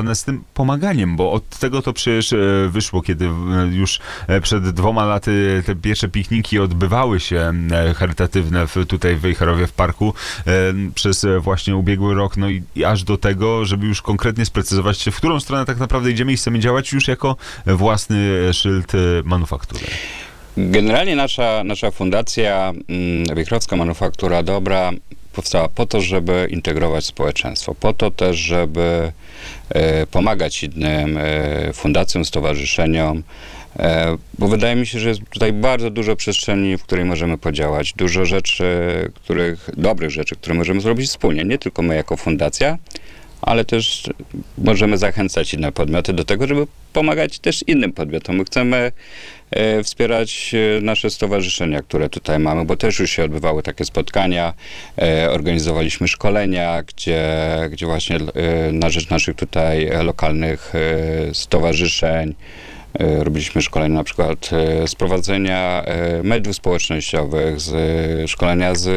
związane z tym pomaganiem, bo od tego to przecież wyszło, kiedy już przed 2 laty te pierwsze pikniki odbywały się charytatywne tutaj w Wejherowie w parku przez właśnie ubiegły rok, no i aż do tego, żeby już konkretnie sprecyzować się, w którą stronę tak naprawdę idziemy i chcemy działać już jako własny szyld manufaktury. Generalnie nasza fundacja Wejherowska Manufaktura Dobra powstała po to, żeby integrować społeczeństwo, po to też, żeby pomagać innym fundacjom, stowarzyszeniom, bo wydaje mi się, że jest tutaj bardzo dużo przestrzeni, w której możemy podziałać. Dużo rzeczy, dobrych rzeczy, które możemy zrobić wspólnie. Nie tylko my jako fundacja, ale też możemy zachęcać inne podmioty do tego, żeby pomagać też innym podmiotom. My chcemy wspierać nasze stowarzyszenia, które tutaj mamy, bo też już się odbywały takie spotkania. Organizowaliśmy szkolenia, gdzie właśnie na rzecz naszych tutaj lokalnych stowarzyszeń robiliśmy szkolenia na przykład z prowadzenia mediów społecznościowych, szkolenia z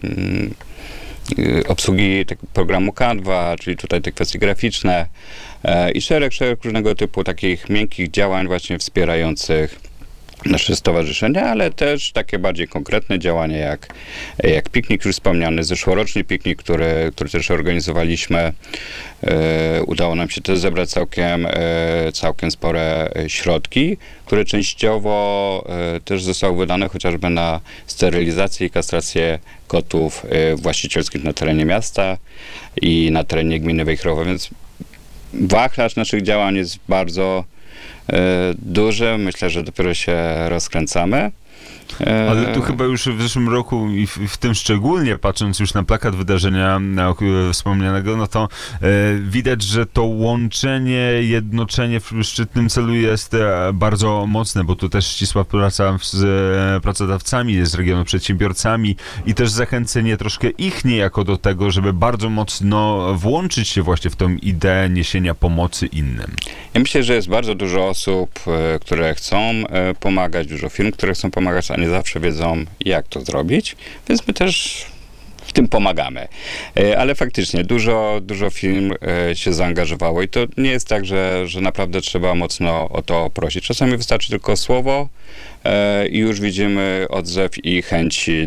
obsługi programu Canva, czyli tutaj te kwestie graficzne i szereg różnego typu takich miękkich działań właśnie wspierających nasze stowarzyszenia, ale też takie bardziej konkretne działania jak piknik już wspomniany, zeszłoroczny piknik, który też organizowaliśmy. Udało nam się też zebrać całkiem spore środki, które częściowo też zostały wydane chociażby na sterylizację i kastrację kotów właścicielskich na terenie miasta i na terenie gminy Wejherowa, więc wachlarz naszych działań jest bardzo duży. Myślę, że dopiero się rozkręcamy. Ale tu chyba już w zeszłym roku i w tym szczególnie, patrząc już na plakat wydarzenia wspomnianego, no to widać, że to łączenie, jednoczenie w szczytnym celu jest bardzo mocne, bo tu też ścisła praca z pracodawcami, z regionu przedsiębiorcami i też zachęcenie troszkę ich niejako do tego, żeby bardzo mocno włączyć się właśnie w tą ideę niesienia pomocy innym. Ja myślę, że jest bardzo dużo osób, które chcą pomagać, dużo firm, które chcą pomagać, a nie zawsze wiedzą, jak to zrobić, więc my też w tym pomagamy. Ale faktycznie dużo firm się zaangażowało i to nie jest tak, że naprawdę trzeba mocno o to prosić. Czasami wystarczy tylko słowo i już widzimy odzew i chęci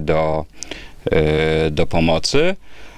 do pomocy.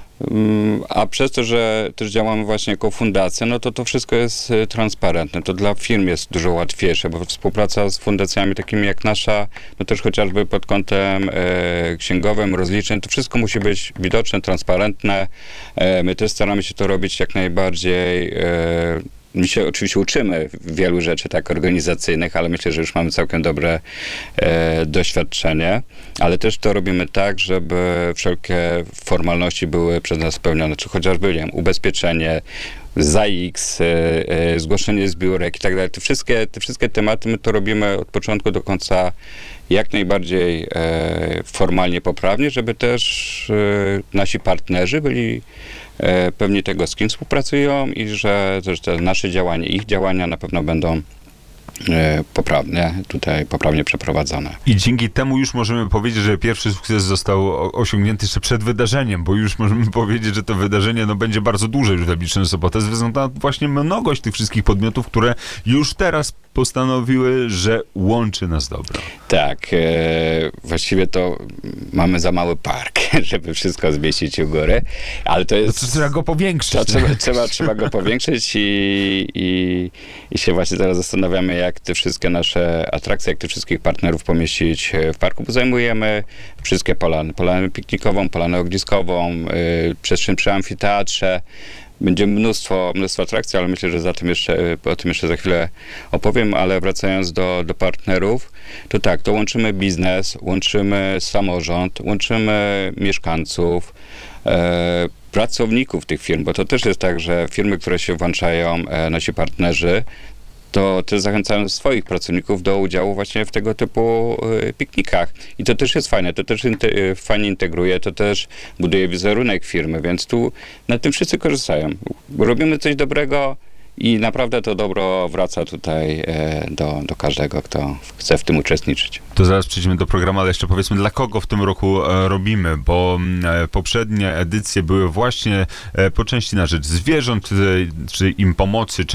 A przez to, że też działamy właśnie jako fundacja, no to wszystko jest transparentne. To dla firm jest dużo łatwiejsze, bo współpraca z fundacjami takimi jak nasza, no też chociażby pod kątem księgowym, rozliczeń, to wszystko musi być widoczne, transparentne. My też staramy się to robić jak najbardziej. My się oczywiście uczymy wielu rzeczy tak organizacyjnych, ale myślę, że już mamy całkiem dobre doświadczenie, ale też to robimy tak, żeby wszelkie formalności były przez nas spełnione, czy chociażby, nie wiem, ubezpieczenie, ZAIX, zgłoszenie zbiórek i tak dalej. Te wszystkie tematy my to robimy od początku do końca jak najbardziej formalnie poprawnie, żeby też nasi partnerzy byli pewni tego, z kim współpracują i że też te nasze działania, ich działania na pewno będą poprawnie przeprowadzone. I dzięki temu już możemy powiedzieć, że pierwszy sukces został osiągnięty jeszcze przed wydarzeniem, bo już możemy powiedzieć, że to wydarzenie będzie bardzo duże już w najbliższą sobotę, ze względu na właśnie mnogość tych wszystkich podmiotów, które już teraz postanowiły, że łączy nas dobro. Tak, właściwie to mamy za mały park, żeby wszystko zmieścić u góry, ale to jest... To trzeba go powiększyć. Trzeba go powiększyć i się właśnie teraz zastanawiamy, jak te wszystkie nasze atrakcje, jak tych wszystkich partnerów pomieścić w parku, bo zajmujemy wszystkie polanę piknikową, polanę ogniskową, przestrzeń przy amfiteatrze. Będzie mnóstwo atrakcji, ale myślę, że o tym jeszcze za chwilę opowiem, ale wracając do partnerów, to tak, to łączymy biznes, łączymy samorząd, łączymy mieszkańców, pracowników tych firm, bo to też jest tak, że firmy, które się włączają, nasi partnerzy, to też zachęcają swoich pracowników do udziału właśnie w tego typu piknikach. I to też jest fajne, to też fajnie integruje, to też buduje wizerunek firmy, więc tu na tym wszyscy korzystają. Robimy coś dobrego i naprawdę to dobro wraca tutaj do każdego, kto chce w tym uczestniczyć. To zaraz przejdziemy do programu, ale jeszcze powiedzmy, dla kogo w tym roku robimy, bo poprzednie edycje były właśnie po części na rzecz zwierząt, czy im pomocy,